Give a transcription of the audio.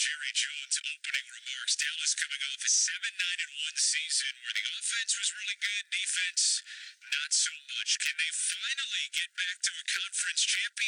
Jerry Jones' opening remarks. Dallas coming off a 7-9-1 season where the offense was really good, defense not so much. Can they finally get back to a conference championship